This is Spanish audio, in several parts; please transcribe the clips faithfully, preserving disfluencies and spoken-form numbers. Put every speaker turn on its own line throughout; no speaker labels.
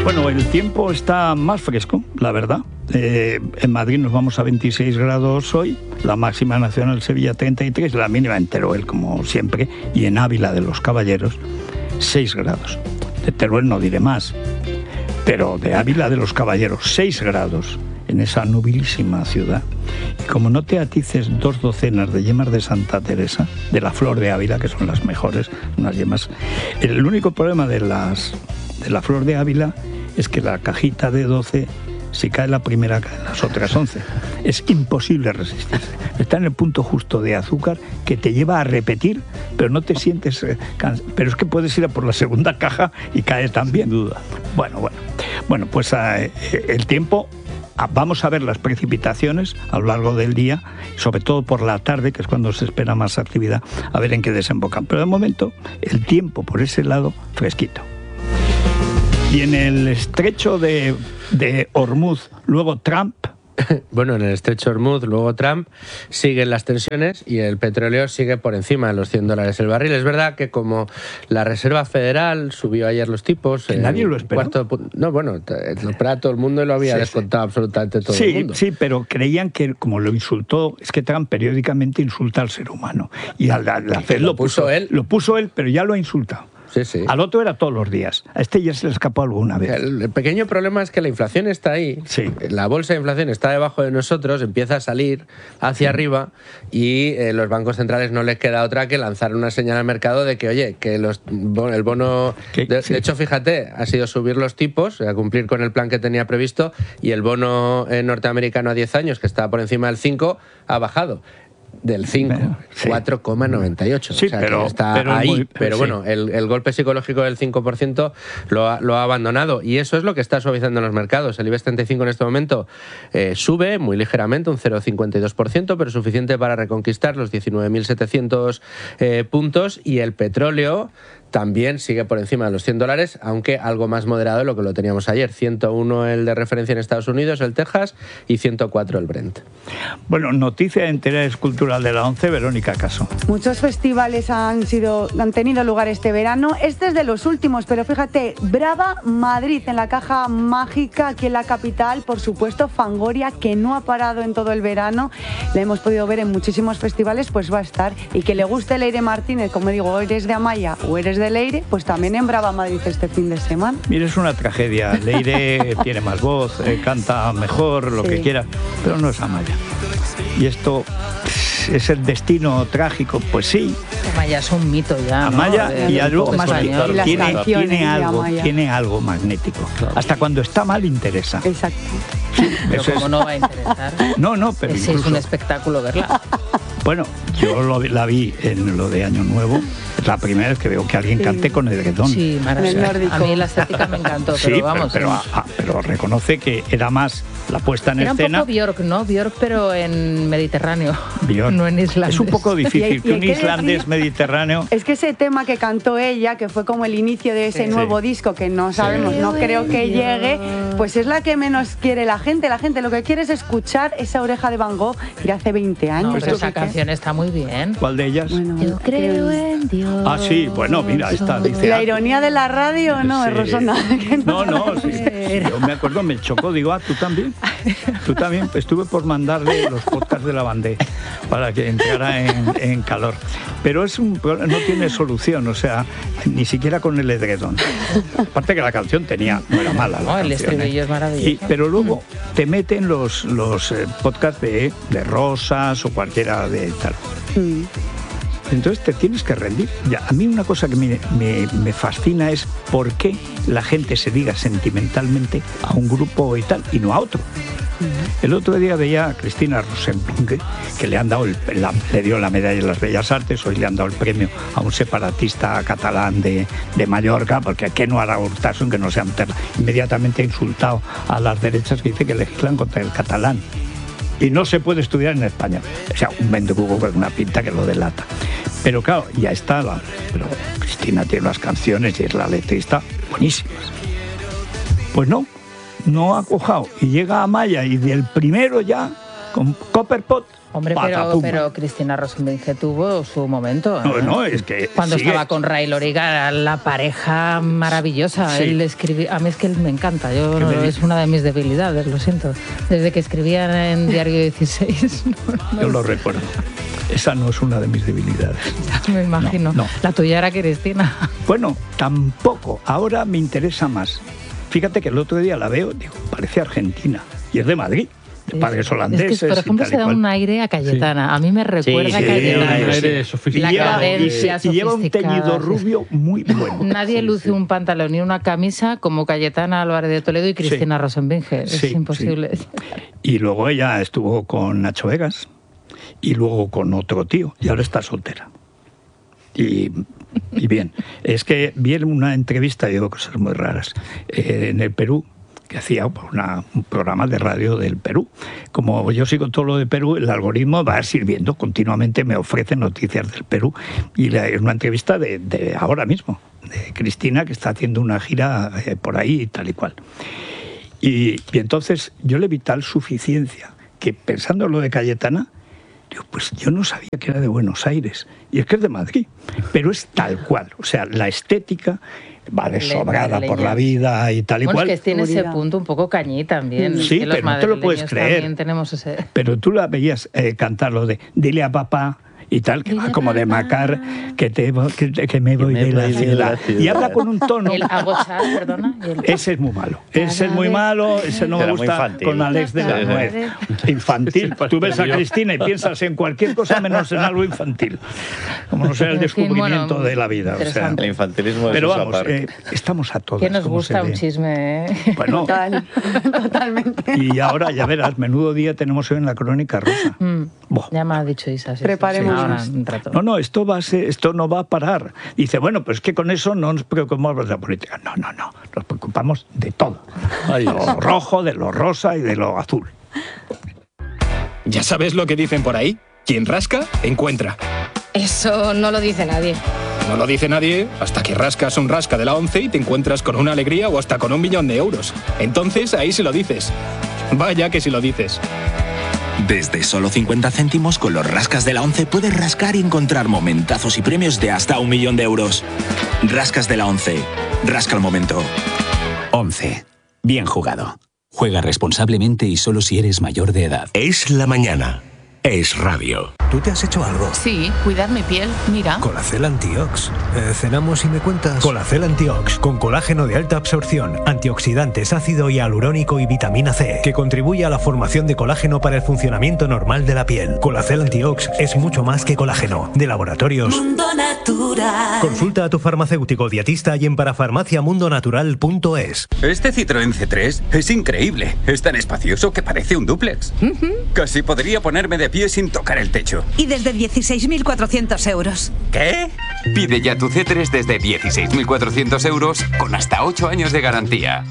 Bueno, el tiempo está más fresco, la verdad. Eh, en Madrid nos vamos a veintiséis grados hoy, la máxima nacional Sevilla treinta y tres, la mínima en Teruel, como siempre, y en Ávila de los Caballeros, seis grados. De Teruel no diré más, pero de Ávila de los Caballeros, seis grados en esa nubilísima ciudad. Y como no te atices dos docenas de yemas de Santa Teresa, de la flor de Ávila, que son las mejores, unas yemas... El único problema de, las, de la flor de Ávila es que la cajita de doce, si cae la primera, caen las otras once. Es imposible resistirse. Está en el punto justo de azúcar que te lleva a repetir, pero no te sientes eh, cansado. Pero es que puedes ir a por la segunda caja y cae también.
Sin duda.
Bueno, bueno. Bueno, pues eh, el tiempo... Vamos a ver las precipitaciones a lo largo del día, sobre todo por la tarde, que es cuando se espera más actividad, a ver en qué desembocan. Pero de momento, el tiempo por ese lado, fresquito. Y en el estrecho de, de Hormuz, luego Trump...
Bueno, en el estrecho de Hormuz, luego Trump, siguen las tensiones y el petróleo sigue por encima de los cien dólares el barril. Es verdad que como la Reserva Federal subió ayer los tipos...
Que nadie lo esperó.
Cuarto, no, bueno, lo esperaba todo el mundo y lo había sí, descontado sí. absolutamente todo
sí,
el mundo.
Sí, pero creían que como lo insultó, es que Trump periódicamente insulta al ser humano. Y al, al hacer
lo,
lo puso,
puso él.
Lo puso él, pero ya lo ha insultado.
Sí, sí.
Al otro era todos los días. A este ya se le escapó alguna vez.
El, el pequeño problema es que la inflación está ahí.
Sí.
La bolsa de inflación está debajo de nosotros, empieza a salir hacia sí. arriba y eh, los bancos centrales no les queda otra que lanzar una señal al mercado de que, oye, que los, el bono... De, sí. de hecho, fíjate, ha sido subir los tipos, a cumplir con el plan que tenía previsto, y el bono eh, norteamericano a diez años, que estaba por encima del cinco, ha bajado. Del cinco, sí. cuatro coma noventa y ocho.
Sí,
o sea,
pero,
que está
pero
ahí.
muy,
pero
sí.
bueno, el, el golpe psicológico del cinco por ciento lo ha, lo ha abandonado. Y eso es lo que está suavizando en los mercados. El IBEX treinta y cinco en este momento eh, sube muy ligeramente, un cero coma cincuenta y dos por ciento, pero suficiente para reconquistar los diecinueve mil setecientos eh, puntos. Y el petróleo también sigue por encima de los cien dólares, aunque algo más moderado de lo que lo teníamos ayer. ciento uno el de referencia en Estados Unidos, el Texas, y ciento cuatro el Brent.
Bueno, noticia de interés cultural de la ONCE, Verónica Caso.
Muchos festivales han, sido, han tenido lugar este verano. Este es de los últimos, pero fíjate, Brava Madrid, en la caja mágica, aquí en la capital. Por supuesto, Fangoria, que no ha parado en todo el verano. La hemos podido ver en muchísimos festivales, pues va a estar. Y que le guste Leire Martínez, como digo, eres de Amaya o eres de Leire, pues también en Brava Madrid este fin de semana.
Mira, es una tragedia. Leire tiene más voz, eh, canta mejor, lo sí. que quiera, pero no es Amaya. Y esto es el destino trágico, pues sí.
Amaya es un mito ya, ¿no?
Amaya,
de,
y algo más
tiene,
tiene, tiene, algo, tiene algo magnético. Claro. Hasta cuando está mal interesa.
Exacto.
Sí, pero como es... no va a interesar.
No, no, pero
es,
incluso...
es un espectáculo verla.
Bueno, yo lo, la vi en lo de Año Nuevo. Es la primera vez que veo que alguien cante sí. con edredón.
Sí, maravilloso. A mí la estética me encantó, pero
sí,
vamos.
Pero, pero, ah, pero reconoce que era más la puesta en
era
escena.
Era un poco Björk, ¿no? Björk, pero en Mediterráneo,
Björk.
no en islandés.
Es un poco difícil
y, y
que un islandés
decir,
mediterráneo...
Es que ese tema que cantó ella, que fue como el inicio de ese sí. nuevo disco, que no sabemos, sí. no creo que llegue, pues es la que menos quiere la gente. La gente lo que quiere es escuchar esa Oreja de Van Gogh de hace veinte años.
No, pero esa canción está muy bien.
¿Cuál de ellas?
Bueno, yo creo en Dios.
Ah, sí, bueno, mira, esta dice...
La ironía de la radio, ¿no, sí. Rosona?
No, no, sí. Yo me acuerdo, me chocó, digo, ah, ¿tú también? Tú también, estuve por mandarle los podcasts de la Bandé para que entrara en, en calor. Pero es un, no tiene solución, o sea, ni siquiera con el edredón. Aparte que la canción tenía, no era mala.
No, el estribillo
¿eh?
es maravilloso.
Y, pero luego te meten los, los eh, podcasts de, de Rosas o cualquiera de tal. Mm. Entonces te tienes que rendir. Ya, a mí una cosa que me, me, me fascina es por qué la gente se diga sentimentalmente a un grupo y tal y no a otro. El otro día veía a Cristina Rosenblume, que le han dado el, la, le dio la medalla de las Bellas Artes, hoy le han dado el premio a un separatista catalán de, de Mallorca, porque ¿qué no hará Urtasun que no sea inmediatamente ha insultado a las derechas que dice que legislan contra el catalán? Y no se puede estudiar en España. O sea, un mendigo con una pinta que lo delata. Pero claro, ya está. La, pero Cristina tiene unas canciones y es la letrista buenísimas. Pues no, no ha cojado. Y llega a Amaya y del primero ya con Copperpot.
Hombre, pero,
patapum.
pero Cristina Rosenvinge tuvo su momento.
No,
¿eh?
no, es que
Cuando
sigue.
estaba con Ray Loriga, la pareja maravillosa.
Sí.
Él escribía, a mí es que él me encanta. Yo
¿Qué
no,
me
es
dices?
una de mis debilidades, lo siento. Desde que escribía en Diario dieciséis, no, no
Yo lo
sé.
recuerdo. Esa no es una de mis debilidades.
Me imagino.
No, no.
La tuya era Cristina.
Bueno, tampoco. Ahora me interesa más. Fíjate que el otro día la veo, digo, parece argentina. Y es de Madrid, de padres holandeses.
Es que, por ejemplo,
y tal
se
y
da
cual.
un aire a Cayetana. A mí me recuerda
Sí,
a
sí,
Cayetana.
un aire,
aire
Y
sofisticado.
La
lleva, y,
cadencia
se- y lleva un
sofisticada,
teñido
sí.
rubio muy bueno.
Nadie
Sí,
luce
sí.
un pantalón ni una camisa como Cayetana Álvarez de Toledo y Cristina
Sí.
Rosenvinge. Es
Sí,
imposible.
Y luego ella estuvo con Nacho Vegas y luego con otro tío y ahora está soltera. Y, y bien, es que vi en una entrevista, digo cosas muy raras, eh, en el Perú, que hacía una- un programa de radio del Perú. Como yo sigo todo lo de Perú, el algoritmo va sirviendo continuamente, me ofrece noticias del Perú. Y la- es una entrevista de, de ahora mismo, de Cristina, que está haciendo una gira eh, por ahí y tal y cual. Y, y entonces yo le vi tal suficiencia que pensando en lo de Cayetana, digo, pues yo no sabía que era de Buenos Aires. Y es que es de Madrid. Pero es tal cual. O sea, la estética va de
Le-
sobrada por
madrileña.
la vida y tal y
Bueno,
cual.
es que tiene ese
Seguridad.
punto un poco cañí también. Es
Sí,
que los
pero no te lo puedes
madrileños
creer.
También tenemos ese...
Pero tú la veías eh, cantar lo de dile a papá y tal, que
Dile
va
a
como de
papá.
macar, que, te, que, que me voy
me
de, la
voy de
ciudad.
la ciudad.
Y habla con un tono.
El agochar, perdona. y el-
Ese es muy malo. Ese es muy malo, ese no me
Era muy
gusta
infantil.
con Alex de la
Sí,
Nuez. Infantil. Tú ves a Cristina y piensas en cualquier cosa menos en algo infantil. Como no sea el
En fin,
descubrimiento
bueno,
de la vida. O sea,
interesante.
El infantilismo es
pero
cosa
vamos,
aparte.
eh, estamos a todos.
Que nos gusta un chisme, ¿eh?
Bueno,
Total, totalmente.
y ahora ya verás, menudo día tenemos hoy en la Crónica Rosa.
Mm,
Buah.
ya me ha dicho Isa. Sí, sí,
Preparémonos.
sí, ahora, un rato.
No, no, esto va a ser, esto no va a parar. Dice, bueno, pues que con eso no nos preocupamos de la política. No, no, no. Nos preocupamos de todo.
Ay,
De lo rojo, de lo rosa y de lo azul.
¿Ya sabes lo que dicen por ahí? Quien rasca, encuentra.
Eso no lo dice nadie.
No lo dice nadie hasta que rascas un rasca de la once y te encuentras con una alegría o hasta con un millón de euros. Entonces ahí se lo dices. Vaya que si lo dices.
Desde solo cincuenta céntimos con los rascas de la once puedes rascar y encontrar momentazos y premios de hasta un millón de euros. Rascas de la once. Rasca el momento.
once. Bien jugado. Juega responsablemente y solo si eres mayor de edad.
Es la mañana. Es radio.
¿Tú te has hecho algo?
Sí, cuidar mi piel, mira.
Colacel Antiox. Eh, cenamos y me cuentas. Colacel Antiox, con colágeno de alta absorción, antioxidantes, ácido hialurónico y vitamina C, que contribuye a la formación de colágeno para el funcionamiento normal de la piel. Colacel Antiox es mucho más que colágeno. De laboratorios
Mundo Natural.
Consulta a tu farmacéutico dietista y en parafarmaciamundonatural punto es.
Este Citroën C tres es increíble. Es tan espacioso que parece un dúplex. Casi podría ponerme de pie sin tocar el techo.
Y desde dieciséis mil cuatrocientos euros.
¿Qué? Pide ya tu C tres desde dieciséis mil cuatrocientos euros con hasta ocho años de garantía.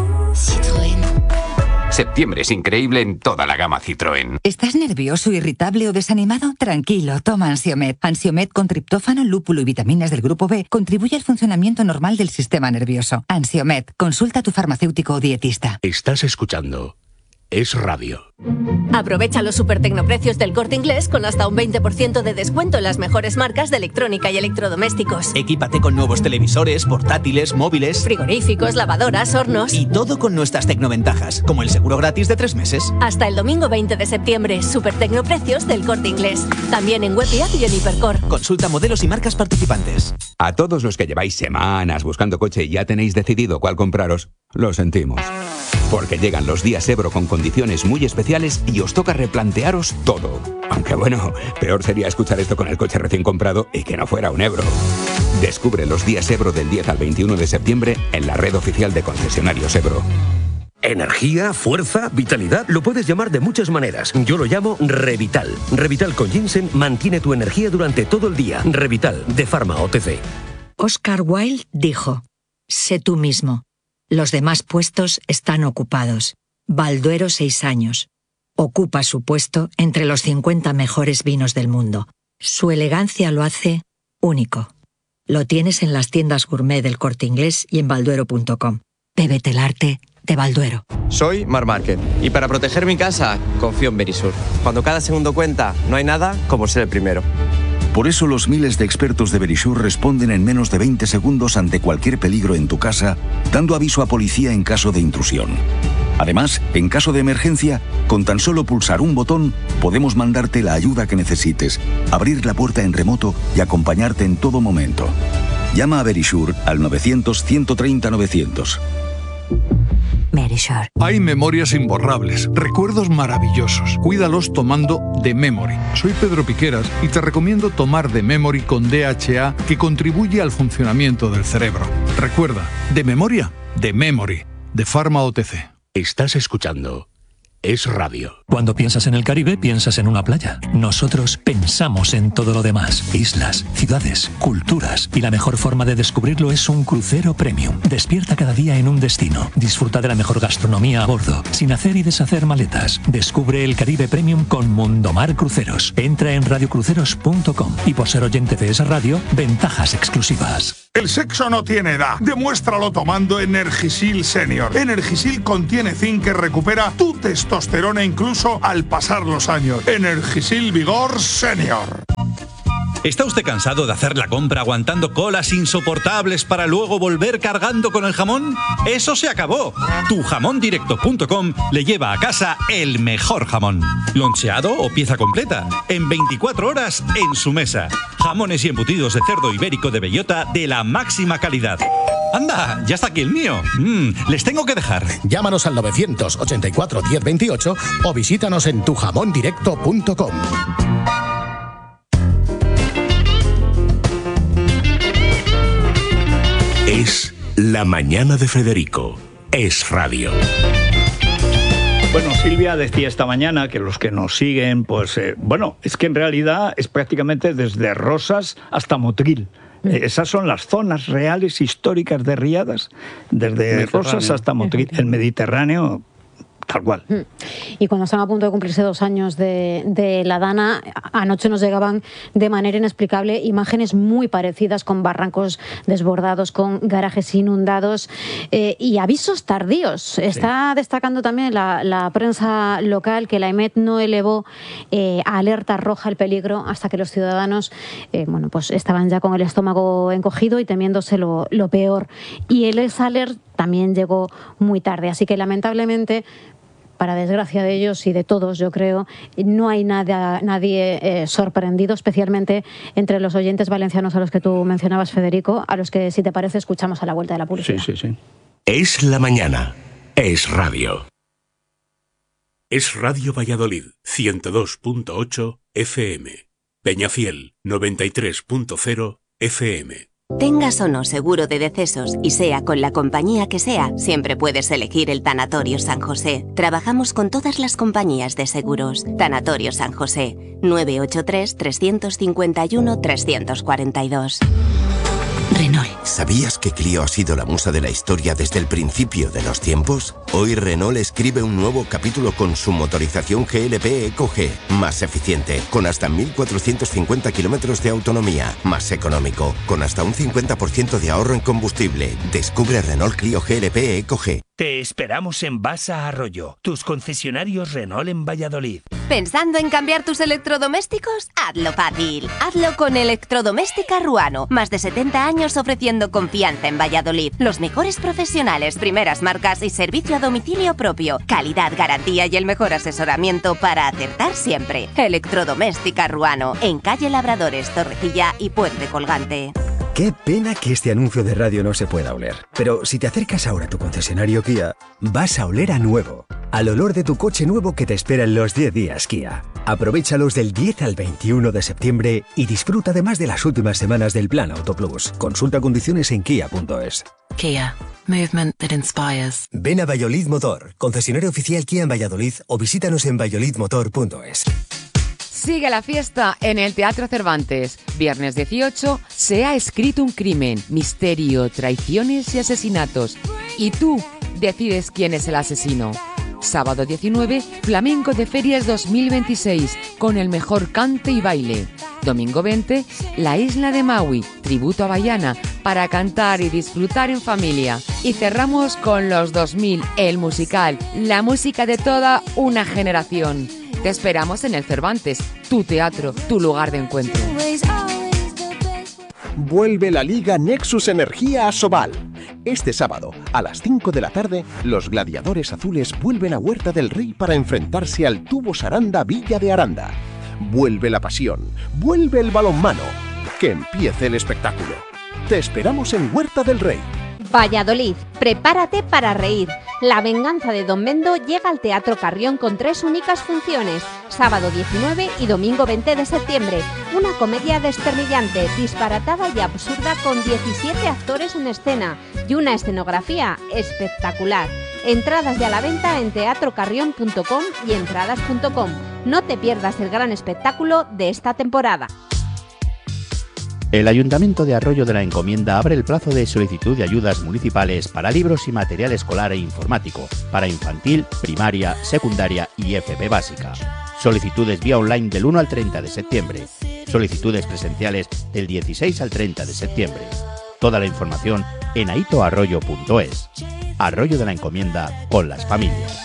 Citroën.
Septiembre es increíble en toda la gama Citroën.
¿Estás nervioso, irritable o desanimado? Tranquilo, toma Ansiomed. Ansiomed con triptófano, lúpulo y vitaminas del grupo B contribuye al funcionamiento normal del sistema nervioso. Ansiomed, consulta a tu farmacéutico o dietista.
Estás escuchando Es Radio.
Aprovecha los super tecnoprecios del Corte Inglés con hasta un veinte por ciento de descuento en las mejores marcas de electrónica y electrodomésticos.
Equípate con nuevos televisores, portátiles, móviles
Frigoríficos, lavadoras, hornos.
y todo con nuestras tecnoventajas, como el seguro gratis de tres meses.
Hasta el domingo veinte de septiembre, super tecnoprecios del Corte Inglés. También en web y app y en Hipercor.
Consulta modelos y marcas participantes.
A todos los que lleváis semanas buscando coche y ya tenéis decidido cuál compraros, lo sentimos. Porque llegan los días Ebro con condiciones muy especiales y os toca replantearos todo. Aunque bueno, peor sería escuchar esto con el coche recién comprado y que no fuera un Ebro. Descubre los días Ebro del diez al veintiuno de septiembre en la red oficial de concesionarios Ebro.
Energía, fuerza, vitalidad, lo puedes llamar de muchas maneras. Yo lo llamo Revital. Revital con ginseng mantiene tu energía durante todo el día. Revital, de Pharma O T C.
Oscar Wilde dijo: sé tú mismo. Los demás puestos están ocupados. Balduero seis años. Ocupa su puesto entre los cincuenta mejores vinos del mundo. Su elegancia lo hace único. Lo tienes en las tiendas gourmet del Corte Inglés y en balduero punto com. Bébete el arte de Balduero.
Soy Mar Márquez y para proteger mi casa confío en Verisur. Cuando cada segundo cuenta, no hay nada como ser el primero.
Por eso los miles de expertos de Verisur responden en menos de veinte segundos ante cualquier peligro en tu casa, dando aviso a policía en caso de intrusión. Además, en caso de emergencia, con tan solo pulsar un botón, podemos mandarte la ayuda que necesites, abrir la puerta en remoto y acompañarte en todo momento. Llama a Verisur al novecientos, ciento treinta, novecientos.
Verisur. Hay memorias imborrables, recuerdos maravillosos. Cuídalos tomando The Memory. Soy Pedro Piqueras y te recomiendo tomar The Memory con D H A, que contribuye al funcionamiento del cerebro. Recuerda, de memoria, The Memory, de Pharma O T C.
Estás escuchando Es Radio.
Cuando piensas en el Caribe, piensas en una playa. Nosotros pensamos en todo lo demás. Islas, ciudades, culturas. Y la mejor forma de descubrirlo es un crucero premium. Despierta cada día en un destino. Disfruta de la mejor gastronomía a bordo, sin hacer y deshacer maletas. Descubre el Caribe Premium con Mundomar Cruceros. Entra en radio cruceros punto com. Y por ser oyente de esa radio, ventajas exclusivas.
El sexo no tiene edad. Demuéstralo tomando Energisil Senior. Energisil contiene zinc que recupera tu testosterona incluso al pasar los años. Energisil Vigor Senior.
¿Está usted cansado de hacer la compra aguantando colas insoportables para luego volver cargando con el jamón? ¡Eso se acabó! tu jamón directo punto com le lleva a casa el mejor jamón. Loncheado o pieza completa, en veinticuatro horas en su mesa. Jamones y embutidos de cerdo ibérico de bellota de la máxima calidad. ¡Anda! ¡Ya está aquí el mío! Mm, les tengo que dejar.
Llámanos al novecientos ochenta y cuatro, diez veintiocho o visítanos en tu jamón directo punto com. Es La Mañana de Federico. Es Radio.
Bueno, Silvia decía esta mañana que los que nos siguen, pues, eh, bueno, es que en realidad es prácticamente desde Rosas hasta Motril. Eh, esas son las zonas reales históricas de Riadas, desde Rosas hasta Motril, el Mediterráneo. Tal cual.
Y cuando están a punto de cumplirse dos años de, de la Dana, anoche nos llegaban de manera inexplicable imágenes muy parecidas, con barrancos desbordados, con garajes inundados eh, y avisos tardíos. Sí. Está destacando también la, la prensa local que la E M E T no elevó eh, a alerta roja el peligro hasta que los ciudadanos eh, bueno, pues estaban ya con el estómago encogido y temiéndose lo, lo peor. Y el S Alert también llegó muy tarde, así que lamentablemente, para desgracia de ellos y de todos, yo creo, no hay nada, nadie eh, sorprendido, especialmente entre los oyentes valencianos a los que tú mencionabas, Federico, a los que, si te parece, escuchamos a la vuelta de la publicidad.
Sí, sí, sí.
Es La Mañana. Es Radio. Es Radio Valladolid, ciento dos punto ocho F M. Peñafiel, noventa y tres punto cero F M.
Tengas o no seguro de decesos y sea con la compañía que sea, siempre puedes elegir el Tanatorio San José. Trabajamos con todas las compañías de seguros. Tanatorio San José, nueve ocho tres, tres cinco uno, tres cuatro dos.
Renault. ¿Sabías que Clio ha sido la musa de la historia desde el principio de los tiempos? Hoy Renault escribe un nuevo capítulo con su motorización G L P Eco G, más eficiente, con hasta mil cuatrocientos cincuenta kilómetros de autonomía, más económico, con hasta un cincuenta por ciento de ahorro en combustible. Descubre Renault Clio G L P Eco G.
Te esperamos en Basa Arroyo, tus concesionarios Renault en Valladolid.
¿Pensando en cambiar tus electrodomésticos? Hazlo fácil. Hazlo con Electrodoméstica Ruano. Más de setenta años ofreciendo confianza en Valladolid. Los mejores profesionales, primeras marcas y servicio a domicilio propio. Calidad, garantía y el mejor asesoramiento para acertar siempre. Electrodoméstica Ruano. En calle Labradores, Torrecilla y Puente Colgante.
Qué pena que este anuncio de radio no se pueda oler. Pero si te acercas ahora a tu concesionario Kia, vas a oler a nuevo. Al olor de tu coche nuevo que te espera en los diez días Kia. Aprovéchalos del diez al veintiuno de septiembre y disfruta además de las últimas semanas del Plan Auto Plus. Consulta condiciones en kia punto es.
Kia. Movement that inspires.
Ven a Valladolid Motor, concesionario oficial Kia en Valladolid, o visítanos en valladolid motor punto es.
Sigue la fiesta en el Teatro Cervantes. Viernes dieciocho, Se ha escrito un crimen, misterio, traiciones y asesinatos. Y tú decides quién es el asesino. Sábado diecinueve, Flamenco de Ferias dos mil veintiséis, con el mejor cante y baile. Domingo veinte, La Isla de Maui, tributo a Bahiana, para cantar y disfrutar en familia. Y cerramos con los dos mil, el musical, la música de toda una generación. Te esperamos en el Cervantes, tu teatro, tu lugar de encuentro.
Vuelve la Liga Nexus Energía a Sobal. Este sábado, a las cinco de la tarde, los gladiadores azules vuelven a Huerta del Rey para enfrentarse al Tubos Aranda Villa de Aranda. Vuelve la pasión, vuelve el balonmano. Que empiece el espectáculo. Te esperamos en Huerta del Rey.
Valladolid, prepárate para reír. La venganza de Don Mendo llega al Teatro Carrión con tres únicas funciones. Sábado diecinueve y domingo veinte de septiembre. Una comedia desternillante, disparatada y absurda con diecisiete actores en escena y una escenografía espectacular. Entradas ya a la venta en teatro carrión punto com y entradas punto com. No te pierdas el gran espectáculo de esta temporada.
El Ayuntamiento de Arroyo de la Encomienda abre el plazo de solicitud de ayudas municipales para libros y material escolar e informático, para infantil, primaria, secundaria y F P básica. Solicitudes vía online del uno al treinta de septiembre. Solicitudes presenciales del dieciséis al treinta de septiembre. Toda la información en aitoarroyo punto es. Arroyo de la Encomienda con las familias.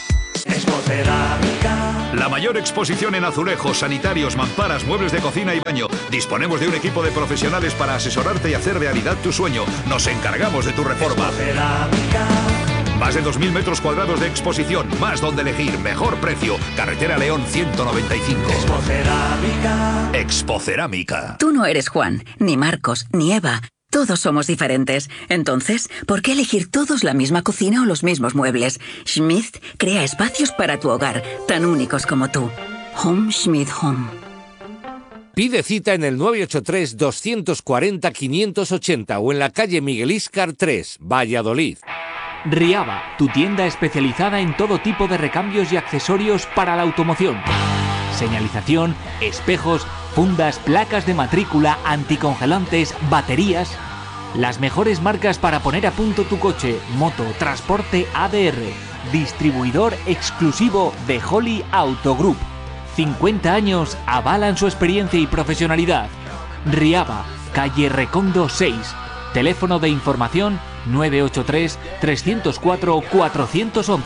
La mayor exposición en azulejos, sanitarios, mamparas, muebles de cocina y baño. Disponemos de un equipo de profesionales para asesorarte y hacer realidad tu sueño. Nos encargamos de tu reforma. Más de dos mil metros cuadrados de exposición, más donde elegir, mejor precio. Carretera León ciento noventa y cinco. Expocerámica. Expocerámica.
Tú no eres Juan, ni Marcos, ni Eva. Todos somos diferentes. Entonces, ¿por qué elegir todos la misma cocina o los mismos muebles? Schmidt crea espacios para tu hogar, tan únicos como tú. Home Schmidt Home.
Pide cita en el nueve ocho tres, dos cuatro cero, cinco ocho cero o en la calle Miguel Íscar tres, Valladolid.
Riaba, tu tienda especializada en todo tipo de recambios y accesorios para la automoción. Señalización, espejos, fundas, placas de matrícula, anticongelantes, baterías. Las mejores marcas para poner a punto tu coche, moto, transporte A D R. Distribuidor exclusivo de Holly Auto Group. cincuenta años avalan su experiencia y profesionalidad. Riaba, calle Recondo seis. Teléfono de información nueve ocho tres, tres cero cuatro, cuatro uno uno.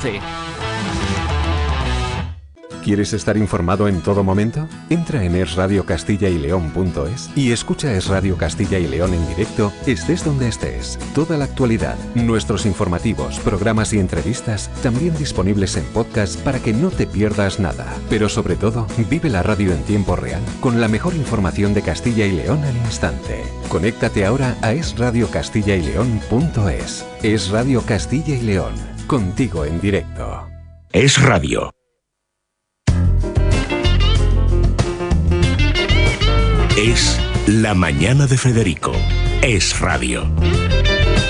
¿Quieres estar informado en todo momento? Entra en es radio castilla y león punto es y escucha Es Radio Castilla y León en directo, estés donde estés. Toda la actualidad, nuestros informativos, programas y entrevistas, también disponibles en podcast para que no te pierdas nada. Pero sobre todo, vive la radio en tiempo real, con la mejor información de Castilla y León al instante. Conéctate ahora a es radio castilla y león punto es. Es Radio Castilla y León, contigo en directo.
Es Radio. Es La Mañana de Federico. Es Radio.